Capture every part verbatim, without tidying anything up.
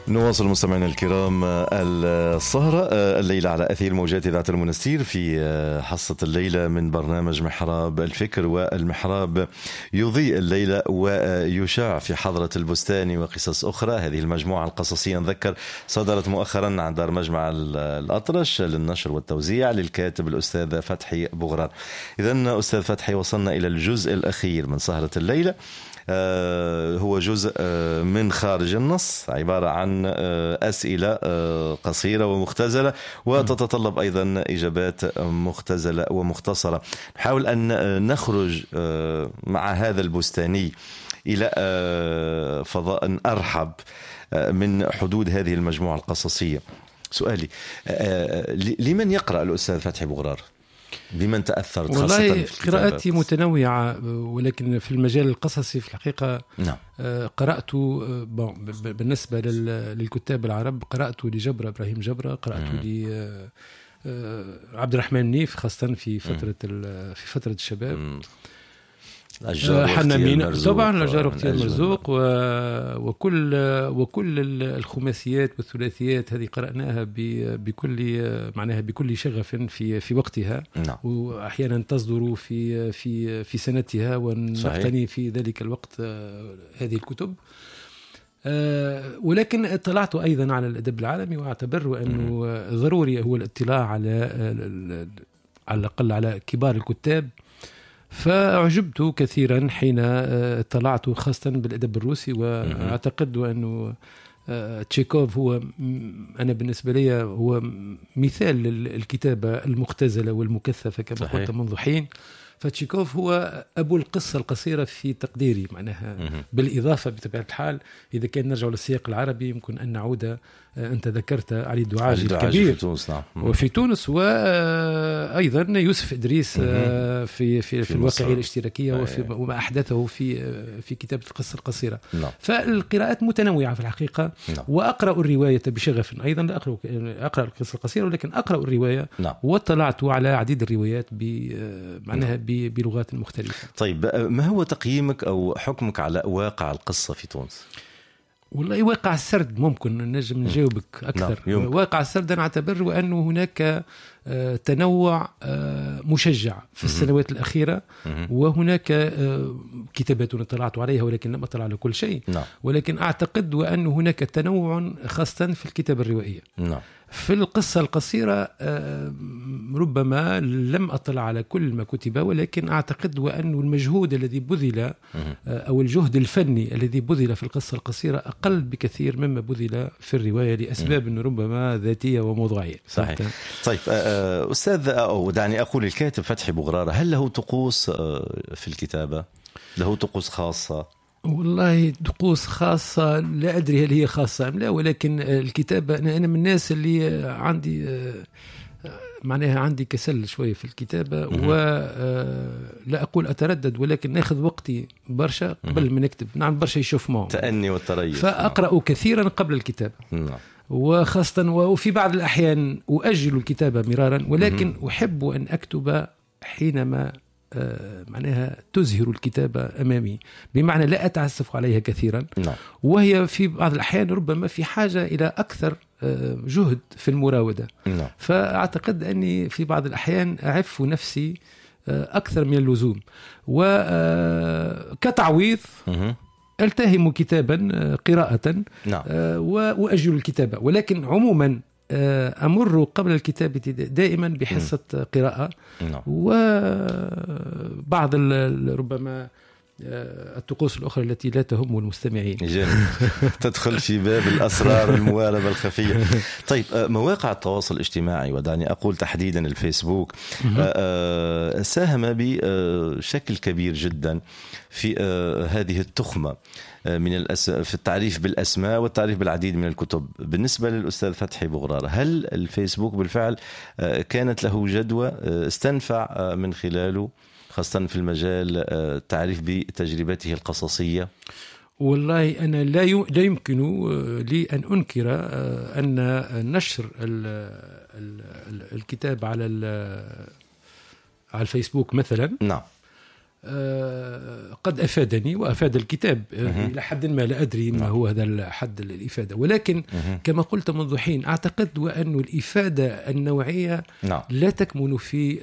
نواصل مستمعينا الكرام السهرة الليلة على أثير موجات إذاعة المنستير في حصة الليلة من برنامج محراب الفكر. والمحراب يضيء الليلة ويشاع في حضرة البستاني وقصص أخرى. هذه المجموعة القصصية نذكر صدرت مؤخرا عن دار مجمع الأطرش للنشر والتوزيع للكاتب الأستاذ فتحي بغرار. إذن أستاذ فتحي، وصلنا إلى الجزء الأخير من سهرة الليلة. آه هو جزء آه من خارج النص، عبارة عن آه أسئلة آه قصيرة ومختزلة، وتتطلب أيضا إجابات مختزلة ومختصرة. نحاول أن نخرج آه مع هذا البستاني إلى آه فضاء أرحب آه من حدود هذه المجموعة القصصية. سؤالي، آه لمن يقرأ الأستاذ فتحي بغرار؟ بمن تأثرت؟ والله قراءاتي متنوعة، ولكن في المجال القصصي في الحقيقة نعم. قرأت بالنسبة للكتاب العرب، قرأت لجبرة إبراهيم جبرة، قرأت لعبد الرحمن نيف خاصة في فترة في فترة الشباب. حنامين طبعا، الأشجار واختيار مرزوق، وكل وكل الخماسيات والثلاثيات هذه قرأناها بكل معناها بكل شغف في في وقتها. نعم. وأحيانا تصدر في في في سنتها، ونقتني في ذلك الوقت هذه الكتب. ولكن اطلعت أيضا على الأدب العالمي، واعتبر أنه ضروري هو الاطلاع على على الأقل على كبار الكتاب. فأعجبت كثيرا حين اطلعت خاصة بالأدب الروسي، وأعتقد أنه تشيكوف هو، أنا بالنسبة لي هو مثال للكتابة المختزلة والمكثفة كما قلت منذ حين. فتشيكوف هو أبو القصة القصيرة في تقديري، معناها بالإضافة بطبيعة الحال إذا كان نرجع للسياق العربي يمكن أن نعود. أنت ذكرت علي الدعاجي الكبير في تونس، نعم. وفي تونس، وأيضا يوسف إدريس في في في, في الواقعية الاشتراكية وفي وما أحدثه في في كتابة القصة القصيرة. نعم. فالقراءات متنوعة في الحقيقة. نعم. وأقرأ الرواية بشغف أيضا، لا أقرأ أقرأ القصة القصيرة ولكن أقرأ الرواية. نعم. واطلعت على عديد الروايات معناها بلغات مختلفة. طيب، ما هو تقييمك أو حكمك على واقع القصة في تونس؟ والله واقع السرد ممكن نجم نجاوبك أكثر. نعم. واقع السرد أنا أعتبر أنه هناك تنوع مشجع في السنوات الأخيرة، وهناك كتابات اطلعت عليها ولكن لم أطلع على كل شيء. نعم. ولكن أعتقد أن هناك تنوع خاصة في الكتابة الروائية. نعم. في القصة القصيرة ربما لم أطلع على كل ما كتب، ولكن أعتقد وأن المجهود الذي بذل أو الجهد الفني الذي بذل في القصة القصيرة أقل بكثير مما بذل في الرواية لأسباب ربما ذاتية وموضوعية. صحيح. طيب أستاذ، أو دعني أقول الكاتب فتحي بغرار، هل له طقوس في الكتابة؟ له طقوس خاصة؟ والله طقوس خاصة لا أدري هل هي خاصة أم لا، ولكن الكتابة أنا من الناس اللي عندي معناها عندي كسل شوية في الكتابة، ولا أقول أتردد ولكن ناخذ وقتي برشا قبل ما نكتب. نعم، برشا يشوف معه تأني والتريث، فأقرأ كثيرا قبل الكتابة. نعم. وخاصة وفي بعض الأحيان أؤجل الكتابة مرارا، ولكن أحب أن أكتب حينما معناها تزهر الكتابة أمامي، بمعنى لا أتعسف عليها كثيرا. نعم. وهي في بعض الأحيان ربما في حاجة إلى أكثر جهد في المراودة. نعم. فأعتقد أني في بعض الأحيان أعف نفسي أكثر من اللزوم، وكتعويض ألتهم كتابا قراءة. نعم. وأجل الكتابة، ولكن عموما أمر قبل الكتابة دائما بحصة م. قراءة. نعم. وبعض ربما الطقوس الأخرى التي لا تهم المستمعين. جميل. تدخل في باب الأسرار الموالبة الخفية. طيب، مواقع التواصل الاجتماعي، ودعني أقول تحديدا الفيسبوك، ساهم بشكل كبير جدا في هذه التخمة من الأس... في التعريف بالأسماء والتعريف بالعديد من الكتب. بالنسبة للأستاذ فتحي بغرار، هل الفيسبوك بالفعل كانت له جدوى استنفع من خلاله خاصة في المجال التعريف بتجربته القصصية؟ والله أنا لا لا يمكن لي أن أنكر أن نشر الكتاب على على الفيسبوك مثلا نعم قد أفادني وأفاد الكتاب إلى حد ما، لا أدري ما هو هذا الحد الإفادة، ولكن كما قلت منذ حين أعتقد وأن الإفادة النوعية لا تكمن في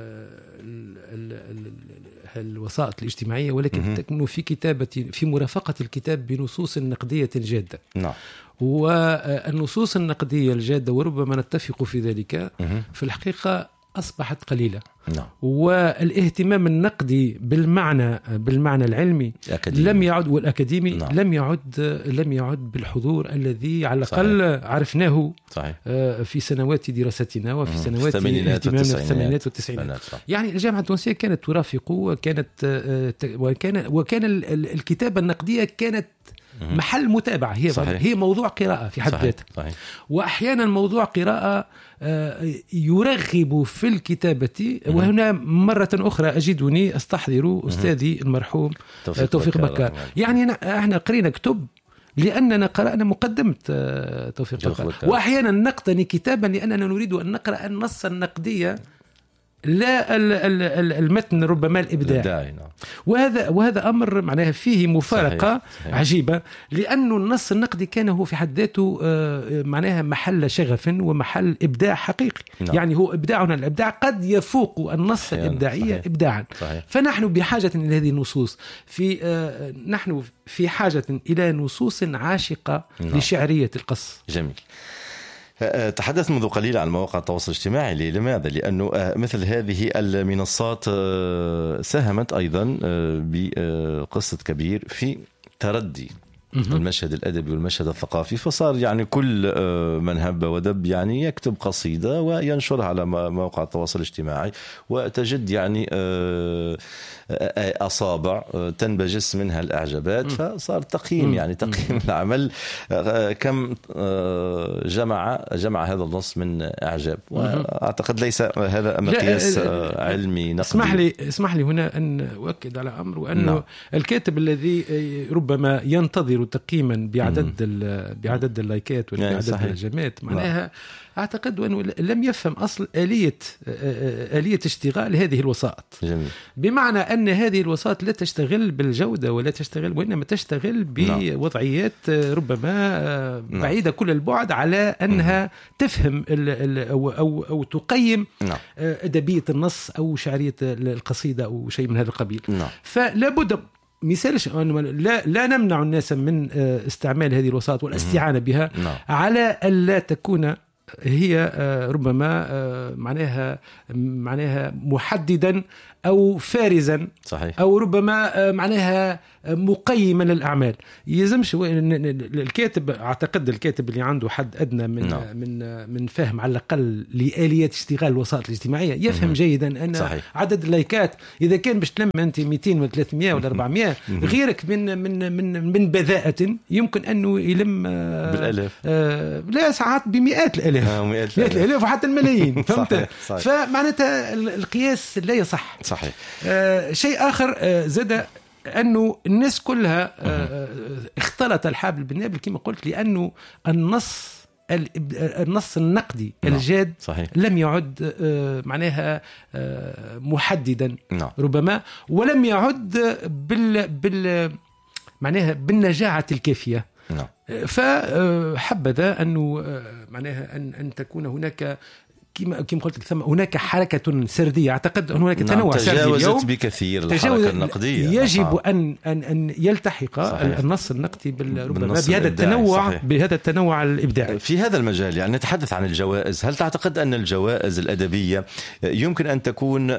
الوسائط الاجتماعية، ولكن تكمن في كتابة في مرافقة الكتاب بنصوص نقدية جادة. نعم. والنصوص النقدية الجادة وربما نتفق في ذلك في الحقيقة أصبحت قليلة. نعم. والاهتمام النقدي بالمعنى بالمعنى العلمي الأكاديمي. لم يعد والأكاديمي نعم. لم يعد لم يعد بالحضور الذي على الأقل عرفناه صحيح. في سنوات دراستنا وفي مم. سنوات اهتمامنا في الثمانينات والتسعينات. يعني الجامعة التونسية كانت ترافق، وكانت وكان وكان الكتابة النقدية كانت محل متابعة، هي صحيح. هي موضوع قراءة في حد ذاتها، وأحيانا موضوع قراءة يرغب في الكتابة. وهنا مرة أخرى أجدني أستحضر أستاذي المرحوم توفيق, توفيق بكار. يعني احنا قرينا كتب لأننا قرأنا مقدمة توفيق بكار، وأحيانا نقتني كتابا لأننا نريد أن نقرأ النص النقدية لا المتن ربما الإبداع. وهذا وهذا أمر معناها فيه مفارقة صحيح. صحيح. عجيبة، لأنه النص النقدي كان هو في حد ذاته معناها محل شغف ومحل إبداع حقيقي. نعم. يعني هو إبداعنا الإبداع قد يفوق النص الإبداعية صحيح. إبداعا صحيح. فنحن بحاجة إلى هذه النصوص، في نحن في حاجة إلى نصوص عاشقة نعم. لشعرية القص. جميل. تحدث منذ قليل عن مواقع التواصل الاجتماعي. لماذا؟ لأنه مثل هذه المنصات ساهمت أيضا بقصة كبير في تردي المشهد الأدبي والمشهد الثقافي، فصار يعني كل من هب ودب يعني يكتب قصيدة وينشرها على مواقع التواصل الاجتماعي، وتجد يعني أصابع تنبجس منها الإعجابات، فصار تقييم يعني تقييم العمل كم جمع جمع هذا النص من إعجاب. وأعتقد ليس هذا مقياس علمي نقدي. اسمح لي اسمح لي هنا أن أؤكد على أمر، وأنه نعم. الكاتب الذي ربما ينتظر تقييما بعدد بعدد اللايكات وبعدد الهجمات معناها أعتقد أنه لم يفهم أصل آلية آلية اشتغال هذه الوسائط. جميل. بمعنى أن هذه الوسائط لا تشتغل بالجودة ولا تشتغل، وإنما تشتغل بوضعيات ربما بعيدة كل البعد على أنها تفهم أو أو أو تقيم أدبية النص أو شعرية القصيدة أو شيء من هذا القبيل. فلا بد مثال لا لا نمنع الناس من استعمال هذه الوسائط والاستعانة بها على ألا تكون هي ربما معناها معناها محددا أو فارزا صحيح. أو ربما معناها مقيما للأعمال. يلزمش الكاتب، أعتقد الكاتب اللي عنده حد أدنى من no. من من فهم على الأقل لآليات اشتغال الوسائط الاجتماعية يفهم mm-hmm. جيدا أن صحيح. عدد اللايكات إذا كان باش تلم أنت مئتين ولا ثلاثمئة ولا أربعمئة غيرك من من من من بذاءة يمكن أنه يلم بالألاف آه لا ساعات بمئات الآلاف آه مئات الآلاف وحتى الملايين. فهمت؟ صحيح. فمعناتها القياس لا يصح. صحيح. آه شيء آخر آه زاد أنه الناس كلها آه اختلط الحبل بالنابل كما قلت، لأنه النص النص النقدي نعم. الجاد صحيح. لم يعد آه معناها آه محددا نعم. ربما، ولم يعد بال بال معناها بالنجاعة الكافية نعم. فحبذا أنه معناها أن أن تكون هناك كما كما قلت ثم هناك حركة سردية. أعتقد أن هناك تنوع نعم. سردي اليوم تجاوزت بكثير الحركة النقدية. يجب أن أن أن يلتحق صحيح. النص النقدي ربما بهذا التنوع صحيح. بهذا التنوع الإبداعي. في هذا المجال يعني نتحدث عن الجوائز. هل تعتقد أن الجوائز الأدبية يمكن أن تكون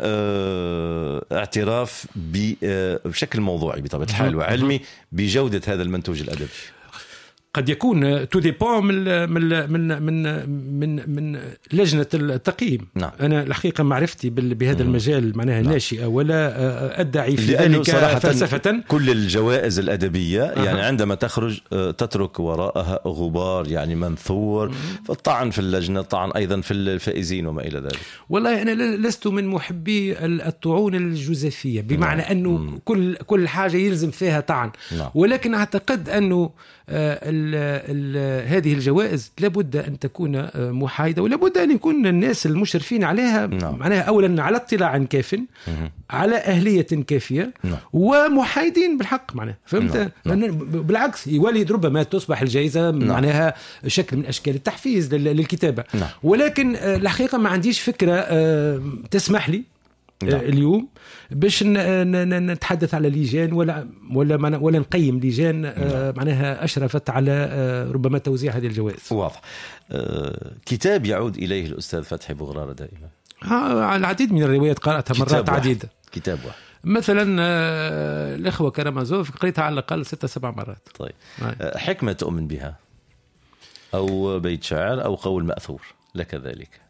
اعتراف بشكل موضوعي بطبيعة الحال وعلمي بجودة هذا المنتوج الأدبي؟ قد يكون تو ديبون من من من من من من لجنة التقييم. نعم. أنا الحقيقة معرفتي بهذا المجال معناها نعم. ناشئة، ولا أدعي في ذلك فلسفة. كل الجوائز الأدبية أه. يعني عندما تخرج تترك وراءها غبار يعني منثور، فالطعن في اللجنة، طعن أيضا في الفائزين وما إلى ذلك. والله أنا لست من محبي الطعون الجزافية، بمعنى نعم. أنه م. كل كل حاجة يلزم فيها طعن. نعم. ولكن أعتقد أنه ال ال هذه الجوائز لابد أن تكون محايدة، ولابد أن يكون الناس المشرفين عليها نعم. معناها أولا على اطلاع كاف، على أهلية كافية، نعم. ومحايدين بالحق معناها، فهمت؟ نعم. نعم. بالعكس يولي ربما تصبح الجائزة نعم. معناها شكل من أشكال التحفيز للكتابة، نعم. ولكن الحقيقة ما عنديش فكرة تسمح لي نعم. اليوم باش نتحدث على لجان ولا ولا ولا نقيم لجان نعم. معناها أشرفت على ربما توزيع هذه الجوائز. واضح. أه كتاب يعود إليه الأستاذ فتحي بوغرارة دائما؟ ها العديد من الروايات قرأتها مرات عديدة. كتاب واحد مثلا الإخوة كرامازوف قريتها على الأقل ستة سبع مرات. طيب أه حكمة تؤمن بها أو بيت شعر أو قول مأثور لك ذلك؟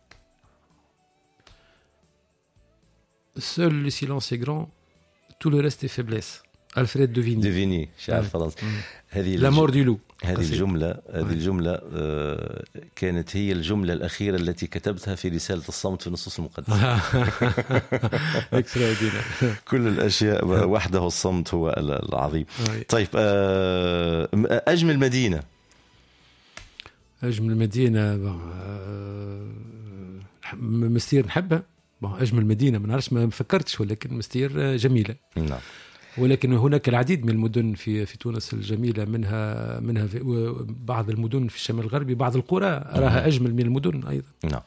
Seul le silence est grand, tout le reste est faiblesse. Alfred de Vigny. de Vigny شاعر فرنسي. هذه La mort du loup. هذه الجملة هذه الجملة كانت هي الجملة الأخيرة التي كتبتها في رسالة الصمت في النصوص المقدسة. كل الأشياء وحده الصمت هو العظيم. طيب أجمل مدينة. أجمل مدينة مستير نحبها. أجمل مدينة ما نعرفش ما فكرتش، ولكن مستير جميلة. نعم. ولكن هناك العديد من المدن في في تونس الجميلة، منها منها بعض المدن في الشمال الغربي، بعض القرى أراها أجمل من المدن أيضا. نعم.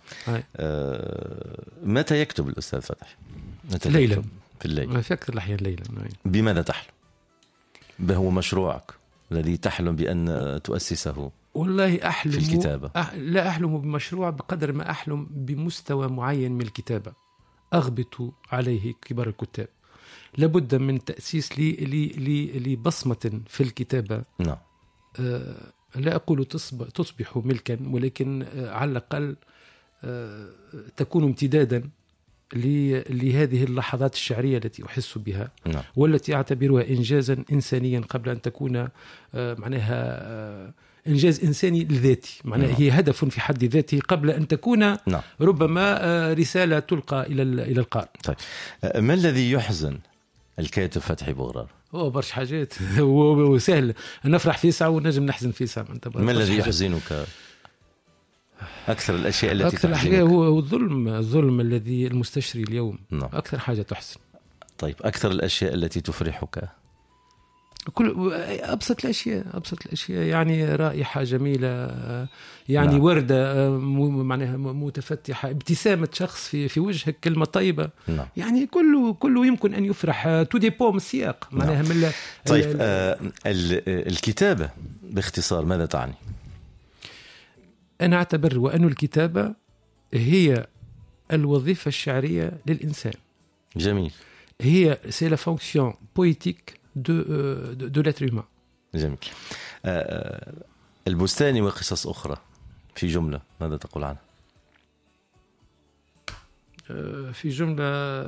آه متى يكتب الأستاذ فتحي؟ ليلا. في الليل. في أكثر الأحيان ليلا. بماذا تحلم؟ ما هو مشروعك الذي تحلم بأن تؤسسه؟ والله أحلم في الكتابة. أح... لا أحلم بمشروع بقدر ما أحلم بمستوى معين من الكتابة أغبط عليه كبار الكتاب. لابد من تأسيس لي لي لي لبصمة في الكتابة. نعم. آه لا أقول تصبح, تصبح ملكا، ولكن آه على الأقل آه تكون امتدادا لهذه اللحظات الشعرية التي أحس بها. نعم. والتي أعتبرها إنجازا إنسانيا قبل أن تكون آه معناها آه إنجاز إنساني الذاتي، معناه نعم. هي هدف في حد ذاته قبل أن تكون نعم. ربما رسالة تلقى إلى إلى القارئ. طيب ما الذي يحزن الكاتب فتحي بوغرار؟ هو برشا حاجات وسهل نفرح في ساعة ونجم نحزن في ساعة. ما الذي يحزنك؟ أكثر الأشياء التي أكثر الأشياء هو الظلم الظلم الذي المستشري اليوم. نعم. أكثر حاجة تحزن. طيب أكثر الأشياء التي تفرحك؟ كل أبسط الأشياء أبسط الأشياء يعني رائحة جميلة، يعني نعم. وردة معناها متفتحة، ابتسامة شخص في في وجهك، كلمة طيبة. نعم. يعني كله كله يمكن أن يفرح. تو ديبوم السياق معناها. نعم. من طيب آه الكتابة باختصار ماذا تعني؟ أنا أعتبر وأن الكتابة هي الوظيفة الشعرية للإنسان. جميل. هي c'est la fonction poétique de de, de l'être humain. جميل. آه البستاني وقصص أخرى في جملة ماذا تقول عنها؟ آه في جملة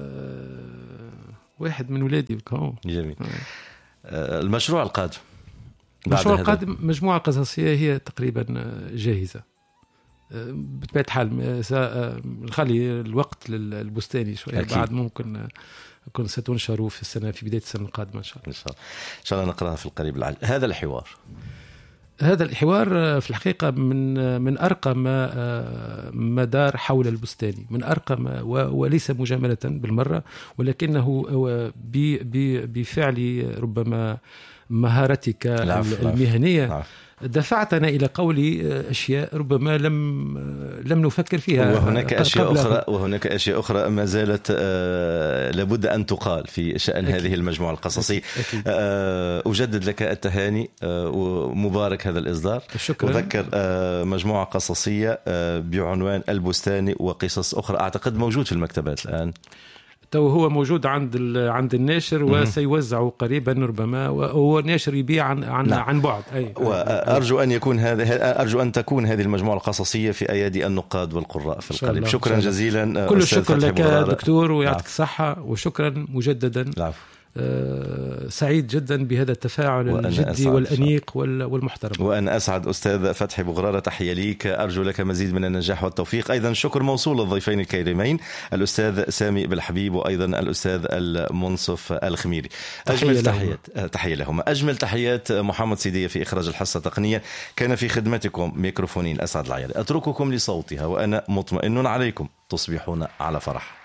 واحد من ولادي الكون. جميل. آه المشروع القادم. المشروع القادم مجموعة قصصية هي تقريبا جاهزة. بطبيعة الحال نخلي الوقت للبستاني شوية. أكيد. بعد ممكن كن ستنشر في السنة في بداية السنة القادمة إن شاء الله. إن شاء الله إن شاء الله نقرأها في القريب العاجل. هذا الحوار هذا الحوار في الحقيقة من من أرقى ما ما دار حول البستاني، من أرقى ما وليس مجاملة بالمرة، ولكنه بفعل ربما مهارتك المهنية العفو. دفعتنا إلى قول أشياء ربما لم لم نفكر فيها. وهناك أشياء أخرى وهناك أشياء أخرى ما زالت لابد أن تقال في شأن أكيد. هذه المجموعة القصصية. أكيد. أجدد لك التهاني ومبارك هذا الإصدار. شكرا. أذكر مجموعة قصصية بعنوان البستاني وقصص أخرى، أعتقد موجود في المكتبات الآن. تو هو موجود عند عند الناشر وسيوزع قريبا ربما، وهو ناشر يبيع عن عن, نعم. عن بعد. أي. وأرجو أن يكون هذا أرجو أن تكون هذه المجموعة القصصية في أيادي النقاد والقراء في القريب. شكرا جزيلا. كل الشكر لك دكتور ويعطيك الصحة، وشكرا مجددا. العفو. سعيد جدا بهذا التفاعل الجدي والأنيق والمحترم. وأنا أسعد أستاذ فتحي بغرارة، تحية ليك، أرجو لك مزيد من النجاح والتوفيق. أيضا شكر موصول للضيفين الكريمين الأستاذ سامي بالحبيب وأيضا الأستاذ المنصف الخميري. أجمل تحيات تحية لهم. أجمل تحيات محمد سيدية في إخراج الحصة تقنيا، كان في خدمتكم ميكروفونين أسعد العيال. أترككم لصوتها وأنا مطمئن عليكم تصبحون على فرح.